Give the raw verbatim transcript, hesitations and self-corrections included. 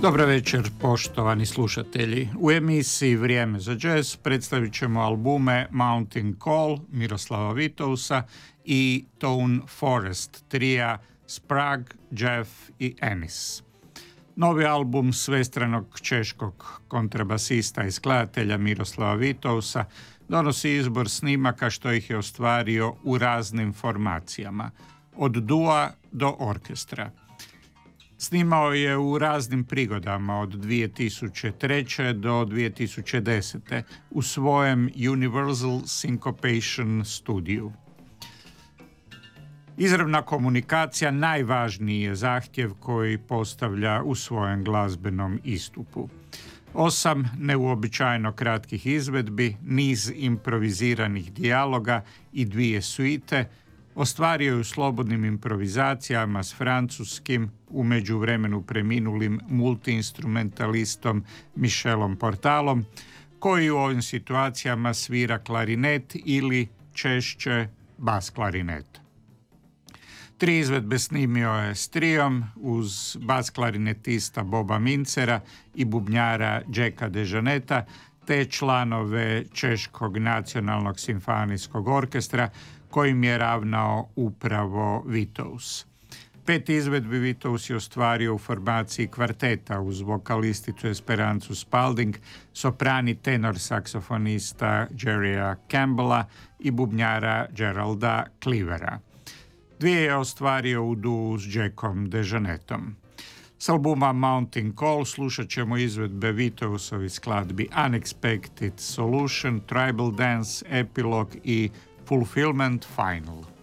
Dobar večer, poštovani slušatelji. U emisiji Vrijeme za jazz predstavit ćemo albume Mountain Call Miroslava Vitousa i Tone Forest trija Sprague, Jeff i Ennis. Novi album svestranog češkog kontrabasista i skladatelja Miroslava Vitousa donosi izbor snimaka što ih je ostvario u raznim formacijama, od dua do orkestra. Snimao je u raznim prigodama od dvije tisuće treće. do dvije tisuće desete. u svojem Universal Syncopation studiju. Izravna komunikacija najvažniji je zahtjev koji postavlja u svojem glazbenom istupu. Osam neuobičajeno kratkih izvedbi, niz improviziranih dijaloga i dvije suite ostvario je u slobodnim improvizacijama s francuskim, u međuvremenu preminulim multiinstrumentalistom Michelom Portalom, koji u ovim situacijama svira klarinet ili češće bas klarinet. Tri izvedbe snimio je s trijom uz bas klarinetista Boba Mincera i bubnjara Jacka DeJohnetta te članove Češkog nacionalnog simfonijskog orkestra kojim je ravnao upravo Vitous. Pet izvedbi Vitous je ostvario u formaciji kvarteta uz vokalisticu Esperancu Spalding, soprani tenor saksofonista Jerrya Campbella i bubnjara Geralda Cleavera. Dvije je ostvario u duu s Jackom DeJohnettom. S albuma Mountain Call slušat ćemo izvedbe Vitousovih skladbi Unexpected Solution, Tribal Dance, Epilogue i Fulfillment Final.